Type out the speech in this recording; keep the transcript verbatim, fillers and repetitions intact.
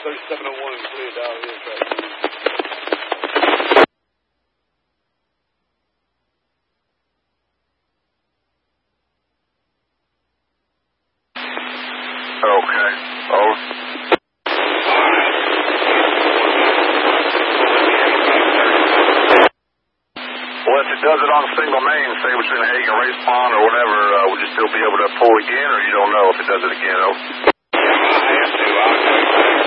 thirty-seven oh one clear down here, traffic. Okay. Oh. Well, if it does it on a single main, say between Hague and Race Pond or whatever, uh, would you still be able to pull again, or you don't know if it does it again? Oh. Yeah, I have to. I'll